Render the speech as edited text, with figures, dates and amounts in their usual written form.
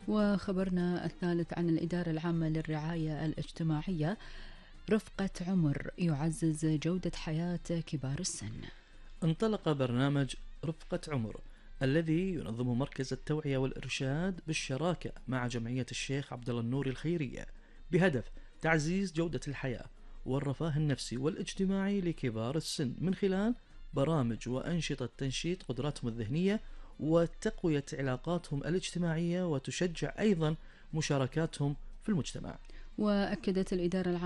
وخبرنا الثالث عن الإدارة العامة للرعاية الاجتماعية، رفقة عمر يعزز جودة حياة كبار السن. انطلق برنامج رفقة عمر الذي ينظمه مركز التوعية والإرشاد بالشراكة مع جمعية الشيخ عبد الله النوري الخيرية بهدف تعزيز جودة الحياة والرفاه النفسي والاجتماعي لكبار السن من خلال برامج وأنشطة تنشيط قدراتهم الذهنية وتقوية علاقاتهم الاجتماعية، وتشجع أيضا مشاركاتهم في المجتمع. وأكدت الإدارة العامة